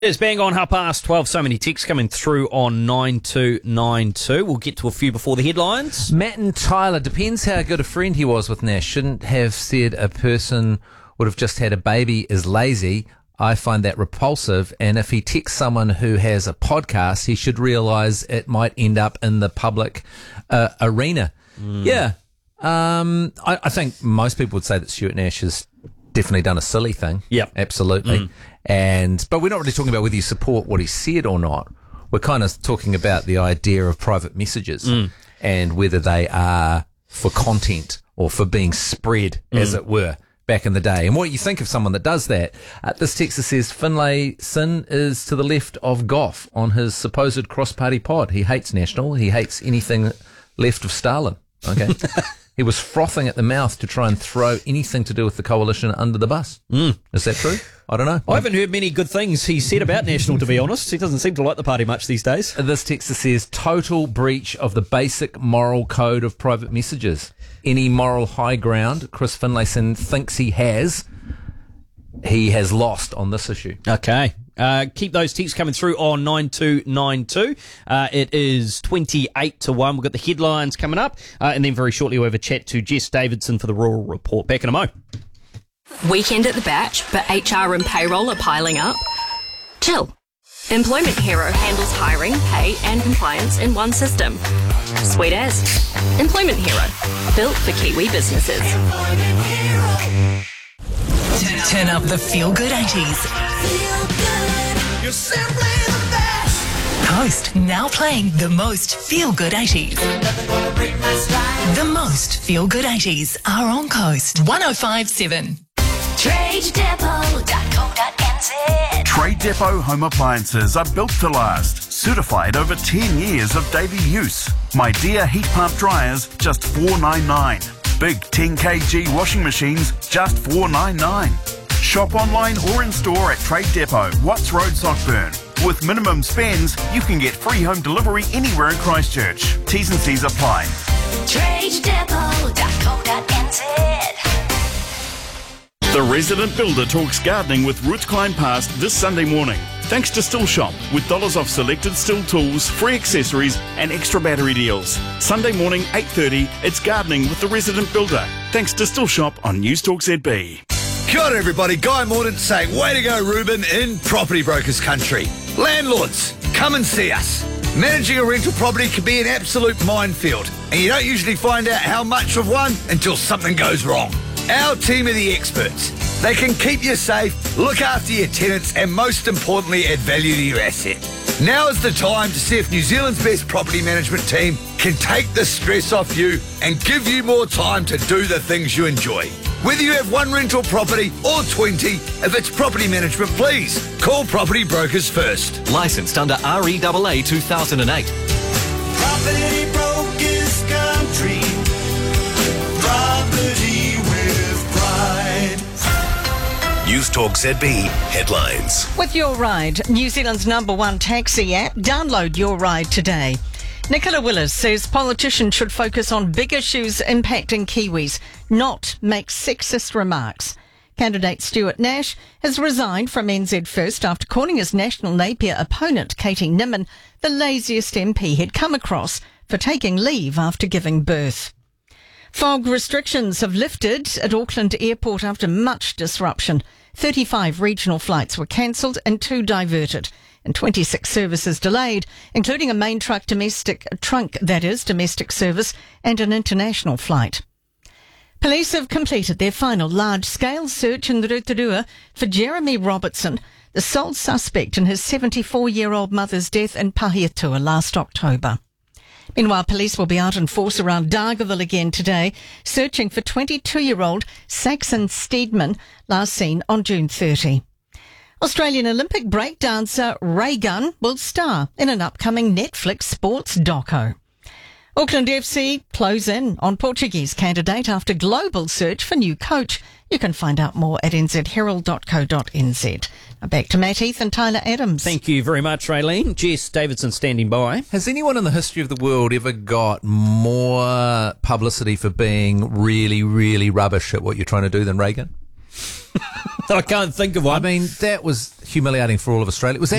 It's bang on 12:30. So many texts coming through on 9292. We'll get to a few before the headlines. Matt and Tyler, depends how good a friend he was with Nash. Shouldn't have said a person would have just had a baby is lazy. I find that repulsive. And if he texts someone who has a podcast, he should realise it might end up in the public arena. Yeah. I think most people would say that Stuart Nash has definitely done a silly thing. Yep. Absolutely. But we're not really talking about whether you support what he said or not. We're kind of talking about the idea of private messages and whether they are for content or for being spread, as it were, back in the day. And what you think of someone that does that. This texter says Finlayson is to the left of Gough on his supposed cross-party pod. He hates National. He hates anything left of Stalin. Okay. He was frothing at the mouth to try and throw anything to do with the coalition under the bus. Is that true? I don't know. I haven't heard many good things he said about National, to be honest. He doesn't seem to like the party much these days. This texter says, total breach of the basic moral code of private messages. Any moral high ground Chris Finlayson thinks he has lost on this issue. Okay. Keep those texts coming through on 9292. It is 28 to 1. We've got the headlines coming up. And then very shortly we'll have a chat to Jess Davidson for the Rural Report. Back in a mo. Weekend at the batch, but HR and payroll are piling up? Chill. Employment Hero handles hiring, pay and compliance in one system. Sweet as. Employment Hero. Built for Kiwi businesses. Turn up the feel-good 80s. You're simply the best. Coast now playing the most feel-good 80s. The most feel-good 80s are on Coast 105.7. TradeDepot.co.nz. Trade Depot home appliances are built to last. Certified over 10 years of daily use. My Dear heat pump dryers, just $4.99. Big 10 kg washing machines, just $4.99. Shop online or in store at Trade Depot, Watts Road, Sockburn. With minimum spends, you can get free home delivery anywhere in Christchurch. T's and C's apply. TradeDepot.co.nz. The Resident Builder talks gardening with Roots Climb Past this Sunday morning. Thanks to Still Shop, with dollars off selected Still tools, free accessories and extra battery deals. Sunday morning, 8:30, it's gardening with the Resident Builder. Thanks to Still Shop on News Talk ZB. Kia ora everybody, Guy Mordaunt saying, way to go Ruben in Property Brokers Country. Landlords, come and see us. Managing a rental property can be an absolute minefield, and you don't usually find out how much of one until something goes wrong. Our team are the experts. They can keep you safe, look after your tenants, and most importantly, add value to your asset. Now is the time to see if New Zealand's best property management team can take the stress off you and give you more time to do the things you enjoy. Whether you have one rental property or 20, if it's property management, please call Property Brokers first. Licensed under REAA 2008. Property Brokers Country. Property with pride. News Talk ZB headlines. With Your Ride, New Zealand's #1 taxi app, download Your Ride today. Nicola Willis says politicians should focus on big issues impacting Kiwis, not make sexist remarks. Candidate Stuart Nash has resigned from NZ First after calling his National Napier opponent, Katie Nimmin, the laziest MP he'd come across for taking leave after giving birth. Fog restrictions have lifted at Auckland Airport after much disruption. 35 regional flights were cancelled and 2 diverted, and 26 services delayed, including a main domestic service and an international flight. Police have completed their final large-scale search in Rotorua for Jeremy Robertson, the sole suspect in his 74-year-old mother's death in Pahiatua last October. Meanwhile, police will be out in force around Dargaville again today, searching for 22-year-old Saxon Steedman, last seen on June 30. Australian Olympic breakdancer Ray Gunn will star in an upcoming Netflix sports doco. Auckland FC close in on Portuguese candidate after global search for new coach. You can find out more at nzherald.co.nz. Now back to Matt Heath and Tyler Adams. Thank you very much, Raylene. Jess Davidson standing by. Has anyone in the history of the world ever got more publicity for being really, really rubbish at what you're trying to do than Reagan? I can't think of one. I mean, that was humiliating for all of Australia. It was